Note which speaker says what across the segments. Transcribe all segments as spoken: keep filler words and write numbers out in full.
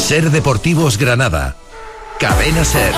Speaker 1: Ser Deportivos Granada. Cadena Ser.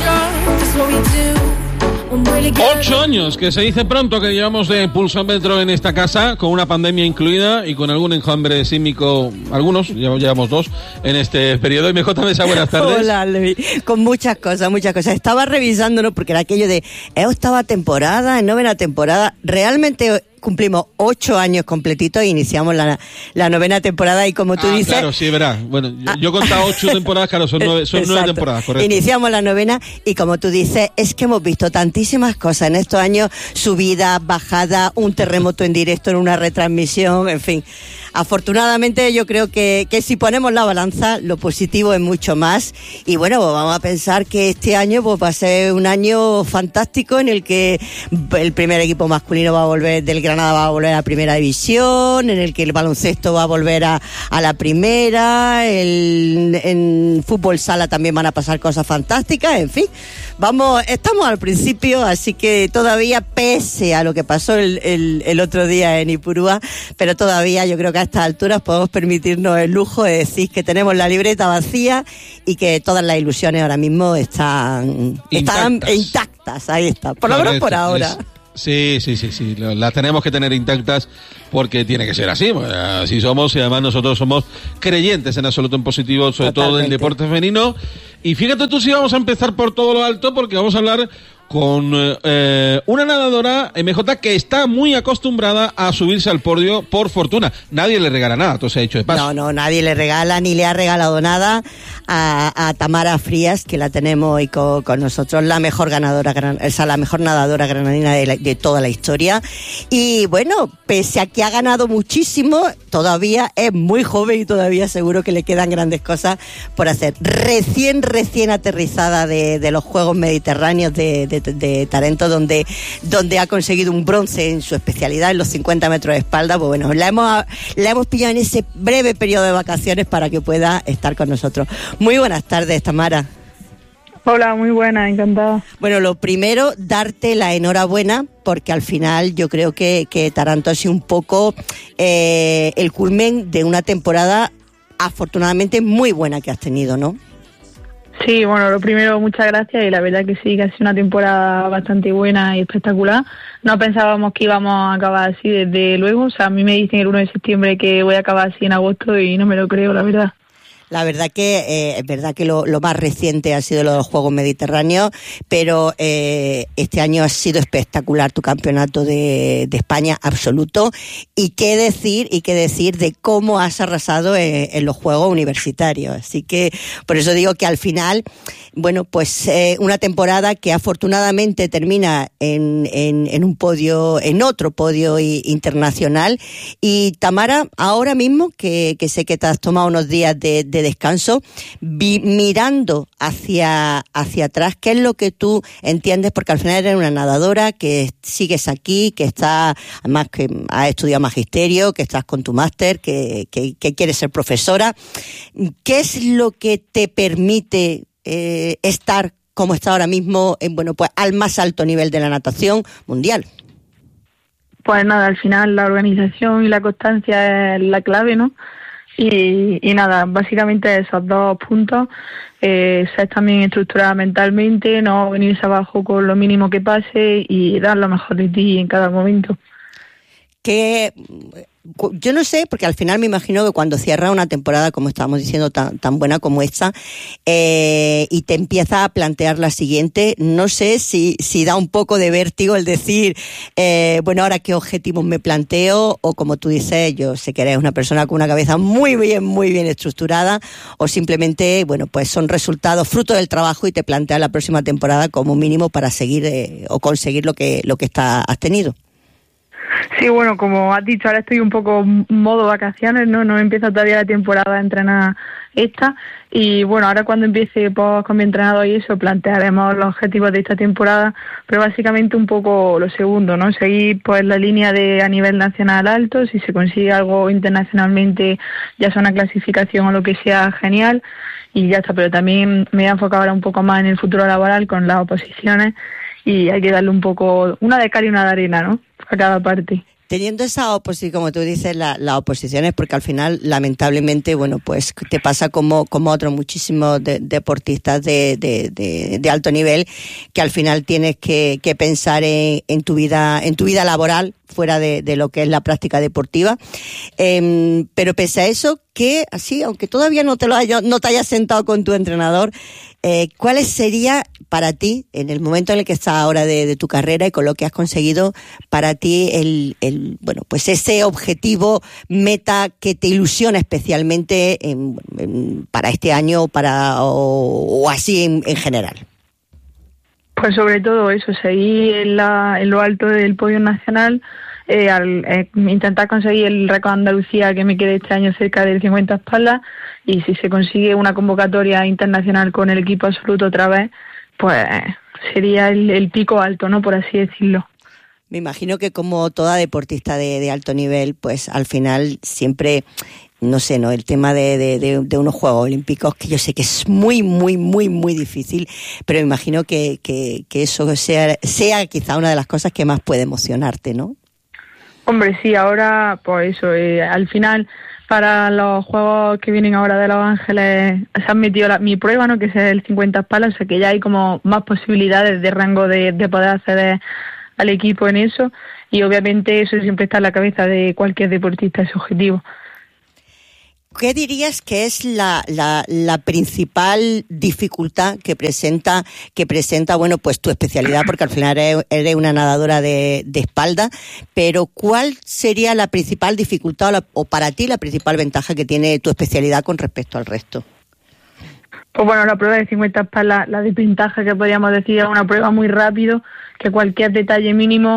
Speaker 2: Ocho años, que se dice pronto, que llevamos de pulsómetro en esta casa, con una pandemia incluida y con algún enjambre sísmico, algunos, ya llevamos dos, en este periodo. Y M J Mesa, buenas tardes.
Speaker 3: Hola, Luis. Con muchas cosas, muchas cosas. Estaba revisándolo porque era aquello de, es octava temporada, es novena temporada. Realmente cumplimos ocho años completitos e iniciamos la, la novena temporada y como tú
Speaker 2: ah,
Speaker 3: dices...
Speaker 2: claro, sí, verá. Bueno, yo, yo he contado ocho temporadas, claro, son nueve, son nueve temporadas, correcto.
Speaker 3: Iniciamos la novena y como tú dices, es que hemos visto tantísimas cosas en estos años, subidas, bajadas, un terremoto en directo en una retransmisión, en fin. Afortunadamente yo creo que, que si ponemos la balanza, lo positivo es mucho más. Y bueno, pues vamos a pensar que este año pues va a ser un año fantástico en el que el primer equipo masculino va a volver, del Granada va a volver a la primera división, en el que el baloncesto va a volver a, a la primera, el, en fútbol sala también van a pasar cosas fantásticas, en fin. Vamos, estamos al principio, así que todavía, pese a lo que pasó el, el, el otro día en Ipurúa, pero todavía yo creo que a estas alturas podemos permitirnos el lujo de decir que tenemos la libreta vacía y que todas las ilusiones ahora mismo están intactas. Están intactas, ahí está, por lo menos por ahora.
Speaker 2: Sí, sí, sí, sí, las tenemos que tener intactas porque tiene que ser así, así somos y además nosotros somos creyentes en absoluto en positivo, sobre Totalmente. todo del deporte femenino. Y fíjate tú si vamos a empezar por todo lo alto porque vamos a hablar con eh, una nadadora, M J, que está muy acostumbrada a subirse al podio por fortuna. Nadie le regala nada, todo se ha dicho de paso.
Speaker 3: No, no, nadie le regala ni le ha regalado nada a, a Tamara Frías, que la tenemos hoy con, con nosotros, la mejor ganadora, gran, o sea, la mejor nadadora granadina de, la, de toda la historia. Y bueno, pese a que ha ganado muchísimo, todavía es muy joven y todavía seguro que le quedan grandes cosas por hacer. Recién, recién aterrizada de, de los Juegos Mediterráneos de, de, de Tarento, donde, donde ha conseguido un bronce en su especialidad, en los cincuenta metros de espalda. Pues bueno, la hemos, la hemos pillado en ese breve periodo de vacaciones para que pueda estar con nosotros. Muy buenas tardes, Tamara.
Speaker 4: Hola, muy buena, encantada.
Speaker 3: Bueno, lo primero, darte la enhorabuena, porque al final yo creo que, que Taranto ha sido un poco eh, el culmen de una temporada afortunadamente muy buena que has tenido, ¿no?
Speaker 4: Sí, bueno, lo primero, muchas gracias y la verdad que sí, que ha sido una temporada bastante buena y espectacular. No pensábamos que íbamos a acabar así desde luego, o sea, a mí me dicen el uno de septiembre que voy a acabar así en agosto y no me lo creo, la verdad.
Speaker 3: La verdad que eh, es verdad que lo, lo más reciente ha sido lo de los Juegos Mediterráneos, pero eh, este año ha sido espectacular tu campeonato de, de España absoluto. Y qué decir, y qué decir de cómo has arrasado en, en los Juegos Universitarios. Así que por eso digo que al final, bueno, pues eh, una temporada que afortunadamente termina en, en, en un podio, en otro podio internacional. Y Tamara, ahora mismo que, que sé que te has tomado unos días de, de descanso, vi, mirando hacia, hacia atrás, ¿qué es lo que tú entiendes? Porque al final eres una nadadora, que sigues aquí, que estás, además que has estudiado magisterio, que estás con tu máster, que, que, que quieres ser profesora. ¿Qué es lo que te permite eh, estar como está ahora mismo, en, bueno, pues al más alto nivel de la natación mundial?
Speaker 4: Pues nada, al final la organización y la constancia es la clave, ¿no? Y, y nada, básicamente esos dos puntos, eh, ser también estructurada mentalmente, no venirse abajo con lo mínimo que pase y dar lo mejor de ti en cada momento. Que yo no sé, porque al final me imagino que cuando cierra una temporada, como estábamos diciendo, tan, tan buena como esta, eh, y te empieza a plantear la siguiente, no sé si, si da un poco de vértigo el decir, eh, bueno, ahora qué objetivos me planteo, o como tú dices, yo sé que eres una persona con una cabeza muy bien, muy bien estructurada, o simplemente, bueno, pues son resultados, fruto del trabajo y te planteas la próxima temporada como mínimo para seguir eh, o conseguir lo que, lo que está, has tenido. Sí, bueno, como has dicho, ahora estoy un poco en modo vacaciones, ¿no? No empieza todavía la temporada a entrenar esta. Y bueno, ahora cuando empiece pues, con mi entrenador y eso, plantearemos los objetivos de esta temporada, pero básicamente un poco lo segundo, ¿no? Seguir pues la línea de a nivel nacional alto, si se consigue algo internacionalmente, ya sea una clasificación o lo que sea, genial, y ya está. Pero también me voy a enfocar ahora un poco más en el futuro laboral con las oposiciones y hay que darle un poco, una de cal y una de arena, ¿no? A cada parte.
Speaker 3: Teniendo esa oposición, como tú dices, la, las oposiciones, porque al final, lamentablemente, bueno, pues te pasa como, como otros muchísimos de, deportistas de, de, de, de alto nivel, que al final tienes que, que pensar en, en tu vida, en tu vida laboral, fuera de, de lo que es la práctica deportiva. Eh, pero pese a eso, que así, aunque todavía no te lo haya, no te hayas sentado con tu entrenador, eh, ¿cuál sería para ti, en el momento en el que estás ahora de, de tu carrera y con lo que has conseguido, para ti el, el bueno, pues ese objetivo, meta que te ilusiona especialmente en, en, para este año para, o, o así en, en general?
Speaker 4: Pues sobre todo eso, seguir en, la, en lo alto del podio nacional, eh, al eh, intentar conseguir el récord de Andalucía que me quede este año cerca del cincuenta espaldas, y si se consigue una convocatoria internacional con el equipo absoluto otra vez, pues sería el, el pico alto, ¿no? Por así decirlo.
Speaker 3: Me imagino que como toda deportista de, de alto nivel, pues al final siempre, no sé, ¿no? El tema de, de, de, de unos Juegos Olímpicos, que yo sé que es muy, muy, muy, muy difícil, pero me imagino que, que, que eso sea, sea quizá una de las cosas que más puede emocionarte, ¿no?
Speaker 4: Hombre, sí, ahora, pues eso, eh, al final, para los Juegos que vienen ahora de Los Ángeles, se han metido la, mi prueba, ¿no? Que es el cincuenta espaldas, o sea que ya hay como más posibilidades de rango de, de poder acceder al equipo en eso, y obviamente eso siempre está en la cabeza de cualquier deportista, ese objetivo.
Speaker 3: ¿Qué dirías que es la, la, la principal dificultad que presenta, que presenta, bueno, pues tu especialidad, porque al final eres, eres una nadadora de, de espalda, pero ¿cuál sería la principal dificultad o, la, o para ti la principal ventaja que tiene tu especialidad con respecto al resto?
Speaker 4: Pues bueno, la prueba de cincuenta espaldas, la desventaja que podríamos decir es una prueba muy rápido, que cualquier detalle mínimo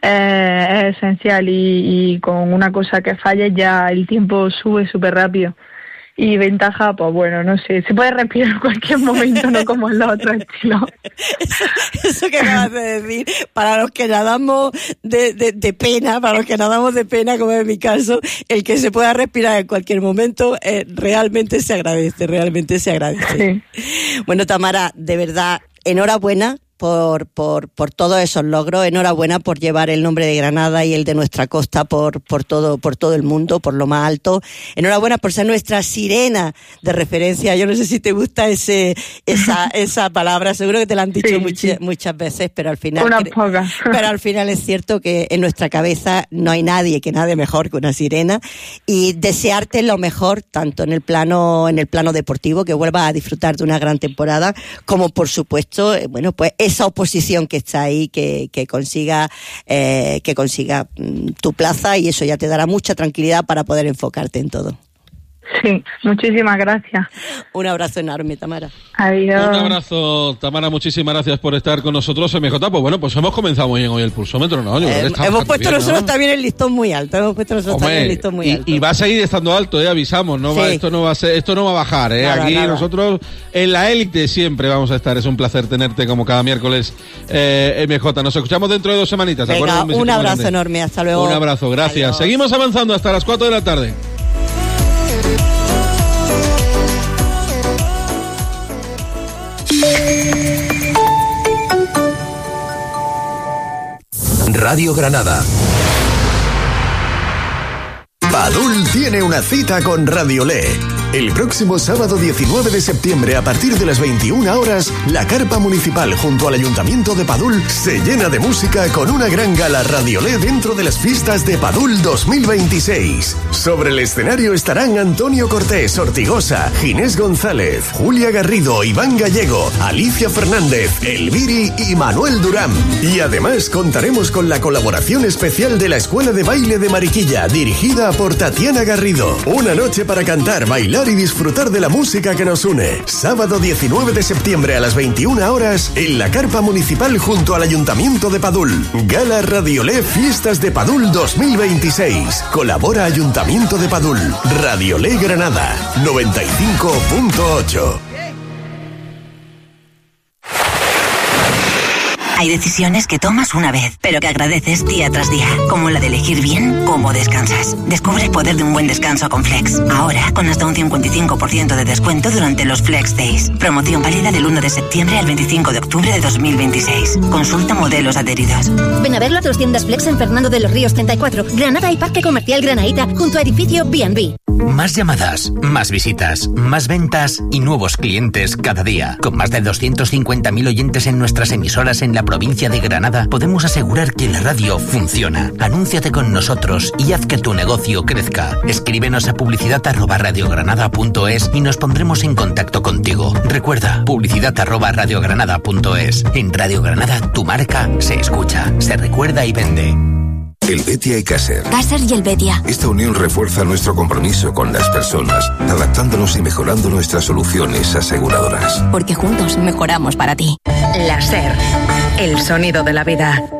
Speaker 4: eh, es esencial, y, y con una cosa que falle ya el tiempo sube súper rápido. Y ventaja, pues bueno, no sé, se puede respirar en cualquier momento, no como en los otros estilos.
Speaker 3: Eso, eso que acabas de decir, para los que nadamos de, de, de pena, para los que nadamos de pena, como es mi caso, el que se pueda respirar en cualquier momento, eh, realmente se agradece, realmente se agradece. Sí. Bueno, Tamara, de verdad, enhorabuena por, por, por todos esos logros, enhorabuena por llevar el nombre de Granada y el de nuestra costa por, por todo, por todo el mundo, por lo más alto. Enhorabuena por ser nuestra sirena de referencia. Yo no sé si te gusta ese, esa, esa palabra, seguro que te la han dicho sí, much, sí. muchas veces, pero al final,
Speaker 4: una poca.
Speaker 3: pero al final es cierto que en nuestra cabeza no hay nadie que nade mejor que una sirena, y desearte lo mejor, tanto en el plano, en el plano deportivo, que vuelvas a disfrutar de una gran temporada, como por supuesto, bueno, pues esa oposición que está ahí, que, que consiga eh, que consiga mm, tu plaza, y eso ya te dará mucha tranquilidad para poder enfocarte en todo.
Speaker 4: Sí, muchísimas gracias.
Speaker 3: Un abrazo enorme, Tamara.
Speaker 4: Adiós.
Speaker 2: Un abrazo, Tamara, muchísimas gracias por estar con nosotros, M J. Pues bueno, pues hemos comenzado muy bien hoy el pulsómetro, ¿no? Yo creo que está
Speaker 3: hemos puesto
Speaker 2: bien,
Speaker 3: nosotros
Speaker 2: ¿no?
Speaker 3: también el listón muy alto, hemos puesto nosotros
Speaker 2: Hombre,
Speaker 3: también el listón muy
Speaker 2: y,
Speaker 3: alto.
Speaker 2: Y va a seguir estando alto, eh, avisamos, no
Speaker 3: sí.
Speaker 2: va, esto no va a ser, esto no va a bajar, eh.
Speaker 3: Nada,
Speaker 2: Aquí
Speaker 3: nada.
Speaker 2: Nosotros en la élite siempre vamos a estar. Es un placer tenerte como cada miércoles, eh, M J. Nos escuchamos dentro de dos semanitas, ¿de
Speaker 3: Venga,
Speaker 2: acuerdo? Un,
Speaker 3: un abrazo enorme, hasta luego.
Speaker 2: Un abrazo, gracias.
Speaker 3: Adiós.
Speaker 2: Seguimos avanzando hasta las cuatro de la tarde.
Speaker 1: Radio Granada.
Speaker 5: Padul tiene una cita con Radiolé. El próximo sábado diecinueve de septiembre, a partir de las veintiuna horas, la carpa municipal junto al Ayuntamiento de Padul se llena de música con una gran gala Radiolé dentro de las fiestas de Padul dos mil veintiséis. Sobre el escenario estarán Antonio Cortés, Ortigosa, Ginés González, Julia Garrido, Iván Gallego, Alicia Fernández, Elviri y Manuel Durán. Y además contaremos con la colaboración especial de la Escuela de Baile de Mariquilla, dirigida por Tatiana Garrido. Una noche para cantar, bailar y disfrutar de la música que nos une. Sábado diecinueve de septiembre a las veintiuna horas en la carpa municipal junto al Ayuntamiento de Padul. Gala Radiolé Fiestas de Padul dos mil veintiséis. Colabora Ayuntamiento de Padul. Radiolé Granada noventa y cinco punto ocho.
Speaker 6: Hay decisiones que tomas una vez, pero que agradeces día tras día, como la de elegir bien cómo descansas. Descubre el poder de un buen descanso con Flex. Ahora, con hasta un cincuenta y cinco por ciento de descuento durante los Flex Days. Promoción válida del uno de septiembre al veinticinco de octubre de dos mil veintiséis. Consulta modelos adheridos.
Speaker 7: Ven a verlo a tus tiendas Flex en Fernando de los Ríos treinta y cuatro, Granada y Parque Comercial Granaíta, junto a edificio B and B.
Speaker 8: Más llamadas, más visitas, más ventas y nuevos clientes cada día. Con más de doscientos cincuenta mil oyentes en nuestras emisoras en la provincia de Granada, podemos asegurar que la radio funciona. Anúnciate con nosotros y haz que tu negocio crezca. Escríbenos a publicidad arroba radiogranada punto es y nos pondremos en contacto contigo. Recuerda, publicidad arroba radiogranada punto es. En Radio Granada, tu marca se escucha, se recuerda y vende.
Speaker 9: Helvetia y Caser.
Speaker 7: Caser y Helvetia.
Speaker 9: Esta unión refuerza nuestro compromiso con las personas, adaptándonos y mejorando nuestras soluciones aseguradoras.
Speaker 7: Porque juntos mejoramos para ti.
Speaker 10: La SER, el sonido de la vida.